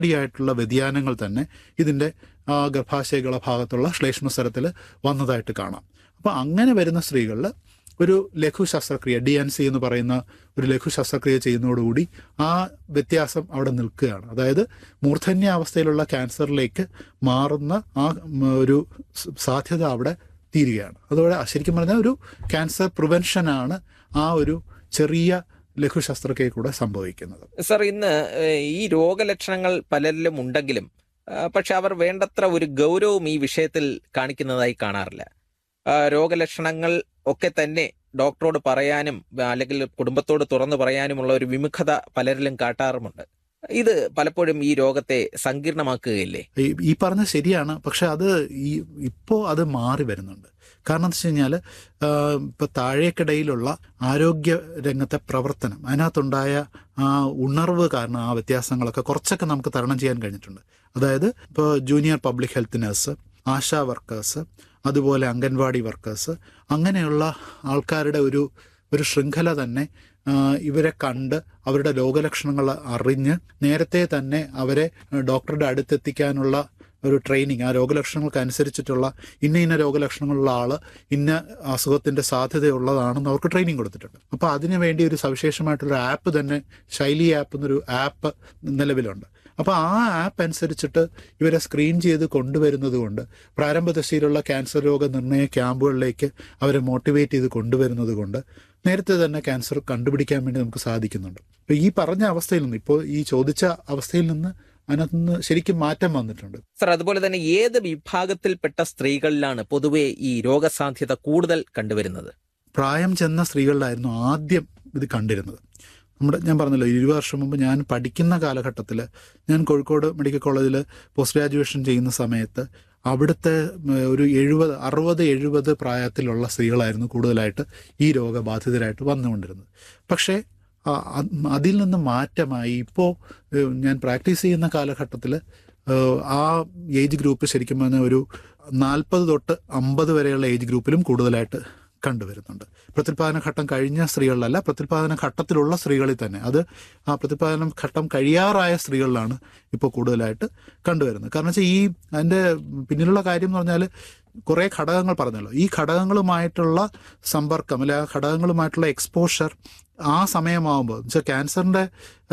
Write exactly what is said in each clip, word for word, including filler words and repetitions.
ആയിട്ടുള്ള വ്യതിയാനങ്ങൾ തന്നെ ഇതിൻ്റെ ഗർഭാശയകള ഭാഗത്തുള്ള ശ്ലേഷ്മസ്തരത്തിൽ വന്നതായിട്ട് കാണാം. അപ്പോൾ അങ്ങനെ വരുന്ന സ്ത്രീകളിൽ ഒരു ലഘു ശസ്ത്രക്രിയ, ഡി എൻ സി എന്ന് പറയുന്ന ഒരു ലഘു ശസ്ത്രക്രിയ ചെയ്യുന്നതോടുകൂടി ആ വ്യത്യാസം അവിടെ നിൽക്കുകയാണ്. അതായത് മൂർധന്യാവസ്ഥയിലുള്ള ക്യാൻസറിലേക്ക് മാറുന്ന ആ ഒരു സാധ്യത അവിടെ തീരുകയാണ്. അതോടെ ശരിക്കും പറഞ്ഞാൽ ഒരു ക്യാൻസർ പ്രിവെൻഷനാണ് ആ ഒരു ചെറിയ ലഘു ശസ്ത്രക്രിയ കൂടെ സംഭവിക്കുന്നത്. സർ, ഇന്ന് ഈ രോഗലക്ഷണങ്ങൾ പലരിലും ഉണ്ടെങ്കിലും പക്ഷെ അവർ വേണ്ടത്ര ഒരു ഗൗരവം ഈ വിഷയത്തിൽ കാണിക്കുന്നതായി കാണാറില്ല. രോഗലക്ഷണങ്ങൾ ഒക്കെ തന്നെ ഡോക്ടറോട് പറയാനും അല്ലെങ്കിൽ കുടുംബത്തോട് തുറന്നു പറയാനുമുള്ള ഒരു വിമുഖത പലരിലും കാട്ടാറുമുണ്ട്. ഇത് പലപ്പോഴും ഈ രോഗത്തെ സങ്കീർണമാക്കുകയില്ലേ? ഈ പറഞ്ഞ ശരിയാണ്. പക്ഷെ അത് ഈ ഇപ്പോൾ അത് മാറി വരുന്നുണ്ട്. കാരണം എന്താ വെച്ച് കഴിഞ്ഞാൽ ഇപ്പോൾ താഴേക്കിടയിലുള്ള ആരോഗ്യ രംഗത്തെ പ്രവർത്തനം, അതിനകത്തുണ്ടായ ആ ഉണർവ് കാരണം ആ വ്യത്യാസങ്ങളൊക്കെ കുറച്ചൊക്കെ നമുക്ക് തരണം ചെയ്യാൻ കഴിഞ്ഞിട്ടുണ്ട്. അതായത് ഇപ്പോൾ junior public health nurse, ASHA workers, അതുപോലെ അംഗൻവാടി വർക്കേഴ്സ്, അങ്ങനെയുള്ള ആൾക്കാരുടെ ഒരു ഒരു ശൃംഖല തന്നെ ഇവരെ കണ്ട് അവരുടെ രോഗലക്ഷണങ്ങൾ അറിഞ്ഞ് നേരത്തെ തന്നെ അവരെ ഡോക്ടറുടെ അടുത്തെത്തിക്കാനുള്ള ഒരു ട്രെയിനിങ്, ആ രോഗലക്ഷണങ്ങൾക്ക് അനുസരിച്ചിട്ടുള്ള ഇന്ന ഇന്ന രോഗലക്ഷണങ്ങളുള്ള ആൾ ഇന്ന അസുഖത്തിൻ്റെ സാധ്യതയുള്ളതാണെന്ന് അവർക്ക് ട്രെയിനിങ് കൊടുത്തിട്ടുണ്ട്. അപ്പോൾ അതിനു വേണ്ടി ഒരു സവിശേഷമായിട്ടൊരു ആപ്പ് തന്നെ, ശൈലി ആപ്പ് എന്നൊരു ആപ്പ് നിലവിലുണ്ട്. അപ്പോൾ ആ ആപ്പ് അനുസരിച്ചിട്ട് ഇവരെ സ്ക്രീൻ ചെയ്ത് കൊണ്ടുവരുന്നത് കൊണ്ട്, പ്രാരംഭദശയിലുള്ള ക്യാൻസർ രോഗ നിർണയ ക്യാമ്പുകളിലേക്ക് അവരെ മോട്ടിവേറ്റ് ചെയ്ത് കൊണ്ടുവരുന്നത് കൊണ്ട് നേരത്തെ തന്നെ ക്യാൻസർ കണ്ടുപിടിക്കാൻ വേണ്ടി നമുക്ക് സാധിക്കുന്നുണ്ട്. അപ്പോൾ ഈ പറഞ്ഞ അവസ്ഥയിൽ നിന്ന്, ഇപ്പോൾ ഈ ചോദിച്ച അവസ്ഥയിൽ നിന്ന് അതിനകത്ത് നിന്ന് ശരിക്കും മാറ്റം വന്നിട്ടുണ്ട്. സർ, അതുപോലെ തന്നെ ഏത് വിഭാഗത്തിൽപ്പെട്ട സ്ത്രീകളിലാണ് പൊതുവെ ഈ രോഗസാധ്യത കൂടുതൽ കണ്ടുവരുന്നത്? പ്രായം ചെന്ന സ്ത്രീകളിലായിരുന്നു ആദ്യം ഇത് കണ്ടിരുന്നത്. നമ്മുടെ ഞാൻ പറഞ്ഞല്ലോ, ഇരുപത് വർഷം മുമ്പ് ഞാൻ പഠിക്കുന്ന കാലഘട്ടത്തിൽ ഞാൻ കോഴിക്കോട് മെഡിക്കൽ കോളേജിൽ പോസ്റ്റ് ഗ്രാജുവേഷൻ ചെയ്യുന്ന സമയത്ത് അവിടുത്തെ ഒരു എഴുപത് അറുപത് എഴുപത് പ്രായത്തിലുള്ള സ്ത്രീകളായിരുന്നു കൂടുതലായിട്ട് ഈ രോഗബാധിതരായിട്ട് വന്നുകൊണ്ടിരുന്നത്. പക്ഷേ അതിൽ നിന്ന് മാറ്റമായി ഇപ്പോൾ ഞാൻ പ്രാക്ടീസ് ചെയ്യുന്ന കാലഘട്ടത്തിൽ ആ ഏജ് ഗ്രൂപ്പ് ശരിക്കും പറഞ്ഞാൽ ഒരു നാൽപ്പത് തൊട്ട് അമ്പത് വരെയുള്ള ഏജ് ഗ്രൂപ്പിലും കൂടുതലായിട്ട് കണ്ടുവരുന്നുണ്ട്. പ്രത്യുൽപാദന ഘട്ടം കഴിഞ്ഞ സ്ത്രീകളിലല്ല, പ്രത്യുൽപാദന ഘട്ടത്തിലുള്ള സ്ത്രീകളിൽ തന്നെ, അത് ആ പ്രത്യുൽപാദന ഘട്ടം കഴിയാറായ സ്ത്രീകളിലാണ് ഇപ്പോൾ കൂടുതലായിട്ട് കണ്ടുവരുന്നത്. കാരണം വെച്ചാൽ ഈ അതിൻ്റെ പിന്നിലുള്ള കാര്യം എന്ന് പറഞ്ഞാൽ കുറേ ഘടകങ്ങൾ പറഞ്ഞല്ലോ. ഈ ഘടകങ്ങളുമായിട്ടുള്ള സമ്പർക്കം അല്ലെ ആ ഘടകങ്ങളുമായിട്ടുള്ള എക്സ്പോഷർ ആ സമയമാകുമ്പോൾ വെച്ചാൽ ക്യാൻസറിൻ്റെ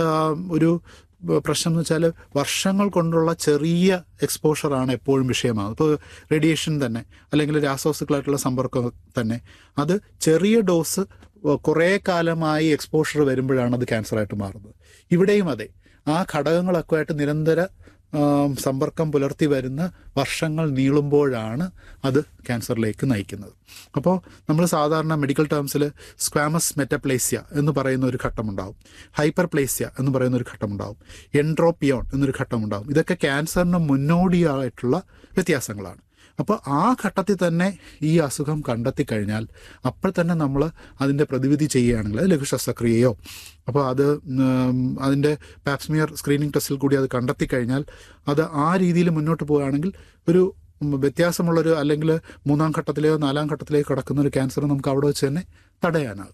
ഒരു പ്രശ്നം എന്ന് വെച്ചാൽ വർഷങ്ങൾ കൊണ്ടുള്ള ചെറിയ എക്സ്പോഷറാണ് എപ്പോഴും വിഷയമാകുന്നത്. ഇപ്പോൾ റേഡിയേഷൻ തന്നെ അല്ലെങ്കിൽ രാസവസ്തുക്കളായിട്ടുള്ള സമ്പർക്കം തന്നെ, അത് ചെറിയ ഡോസ് കുറേ കാലമായി എക്സ്പോഷർ വരുമ്പോഴാണ് അത് ക്യാൻസറായിട്ട് മാറുന്നത്. ഇവിടെയും അതെ, ആ ഘടകങ്ങളൊക്കെ ആയിട്ട് നിരന്തര സമ്പർക്കം പുലർത്തി വരുന്ന വർഷങ്ങൾ നീളുമ്പോഴാണ് അത് ക്യാൻസറിലേക്ക് നയിക്കുന്നത്. അപ്പോൾ നമ്മൾ സാധാരണ മെഡിക്കൽ ടേംസിൽ സ്ക്വാമസ് മെറ്റപ്ലേസ്യ എന്ന് പറയുന്ന ഒരു ഘട്ടമുണ്ടാവും, ഹൈപ്പർപ്ലേസ്യ എന്ന് പറയുന്ന ഒരു ഘട്ടമുണ്ടാവും, എൻട്രോപ്പിയോൺ എന്നൊരു ഘട്ടമുണ്ടാവും. ഇതൊക്കെ ക്യാൻസറിന് മുന്നോടിയായിട്ടുള്ള വ്യത്യാസങ്ങളാണ്. അപ്പോൾ ആ ഘട്ടത്തിൽ തന്നെ ഈ അസുഖം കണ്ടെത്തി കഴിഞ്ഞാൽ അപ്പോൾ തന്നെ നമ്മൾ അതിൻ്റെ പ്രതിവിധി ചെയ്യുകയാണെങ്കിൽ ലഘു ശസ്ത്രക്രിയയോ, അപ്പോൾ അത് അതിൻ്റെ പാപ്സ്മിയർ സ്ക്രീനിങ് ടെസ്റ്റിൽ കൂടി അത് കണ്ടെത്തി കഴിഞ്ഞാൽ അത് ആ രീതിയിൽ മുന്നോട്ട് പോവുകയാണെങ്കിൽ ഒരു വ്യത്യാസമുള്ളൊരു അല്ലെങ്കിൽ മൂന്നാം ഘട്ടത്തിലെയോ നാലാം ഘട്ടത്തിലേക്കോ കടക്കുന്ന ഒരു ക്യാൻസർ നമുക്ക് അവിടെ വെച്ച് തന്നെ തടയാനാകും.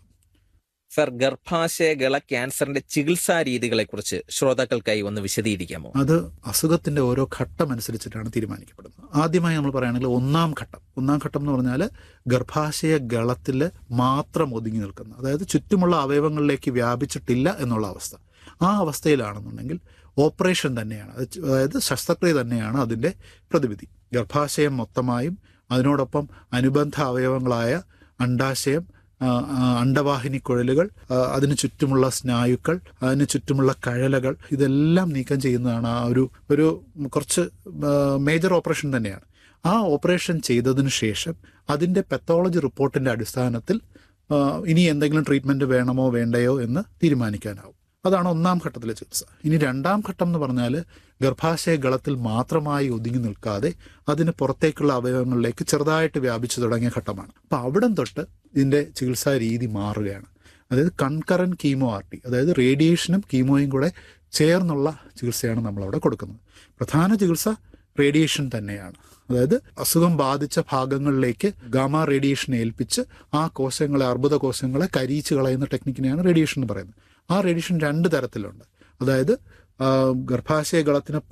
സർ, ഗർഭാശയകള ക്യാൻസറിന്റെ ചികിത്സാ രീതികളെ കുറിച്ച് ശ്രോതാക്കൾക്കായി ഒന്ന് വിശദീകരിക്കാമോ? അത് അസുഖത്തിന്റെ ഓരോ ഘട്ടം അനുസരിച്ചിട്ടാണ് തീരുമാനിക്കപ്പെടുന്നത്. ആദ്യമായി നമ്മൾ പറയുകയാണെങ്കിൽ ഒന്നാം ഘട്ടം ഒന്നാം ഘട്ടം എന്ന് പറഞ്ഞാൽ ഗർഭാശയ ഗളത്തിൽ മാത്രം ഒതുങ്ങി നിൽക്കുന്ന, അതായത് ചുറ്റുമുള്ള അവയവങ്ങളിലേക്ക് വ്യാപിച്ചിട്ടില്ല എന്നുള്ള അവസ്ഥ. ആ അവസ്ഥയിലാണെന്നുണ്ടെങ്കിൽ ഓപ്പറേഷൻ തന്നെയാണ്, അതായത് ശസ്ത്രക്രിയ തന്നെയാണ് അതിൻ്റെ പ്രതിവിധി. ഗർഭാശയം മൊത്തമായും അതിനോടൊപ്പം അനുബന്ധ അവയവങ്ങളായ അണ്ഡാശയം, അണ്ഡവാഹിനി കുഴലുകൾ, അതിന് ചുറ്റുമുള്ള സ്നായുക്കൾ, അതിന് ചുറ്റുമുള്ള കഴലകൾ, ഇതെല്ലാം നീക്കം ചെയ്യുന്നതാണ് ആ ഒരു ഒരു കുറച്ച് മേജർ ഓപ്പറേഷൻ തന്നെയാണ്. ആ ഓപ്പറേഷൻ ചെയ്തതിന് ശേഷം അതിൻ്റെ പെത്തോളജി റിപ്പോർട്ടിൻ്റെ അടിസ്ഥാനത്തിൽ ഇനി എന്തെങ്കിലും ട്രീറ്റ്മെൻറ്റ് വേണമോ വേണ്ടയോ എന്ന് തീരുമാനിക്കാനാവും. അതാണ് ഒന്നാം ഘട്ടത്തിലെ ചികിത്സ. ഇനി രണ്ടാം ഘട്ടം എന്ന് പറഞ്ഞാൽ ഗർഭാശയ ഗളത്തിൽ മാത്രമായി ഒതുങ്ങി നിൽക്കാതെ അതിന് പുറത്തേക്കുള്ള അവയവങ്ങളിലേക്ക് ചെറുതായിട്ട് വ്യാപിച്ചു തുടങ്ങിയ ഘട്ടമാണ്. അപ്പോൾ അവിടം തൊട്ട് ഇതിൻ്റെ ചികിത്സാ രീതി മാറുകയാണ്. അതായത് കൺകറൻറ്റ് കീമോ ആർ ടി, അതായത് റേഡിയേഷനും കീമോയും കൂടെ ചേർന്നുള്ള ചികിത്സയാണ് നമ്മളവിടെ കൊടുക്കുന്നത്. പ്രധാന ചികിത്സ റേഡിയേഷൻ തന്നെയാണ്. അതായത് അസുഖം ബാധിച്ച ഭാഗങ്ങളിലേക്ക് ഗാമ റേഡിയേഷൻ ഏൽപ്പിച്ച് ആ കോശങ്ങളെ, അർബുദ കോശങ്ങളെ കരിയിച്ച് കളയുന്ന ടെക്നിക്കിനെയാണ് റേഡിയേഷൻ എന്ന് പറയുന്നത്. ആ റേഡിയേഷൻ രണ്ട് തരത്തിലുണ്ട്. അതായത് ഗർഭാശയ ഗളത്തിന്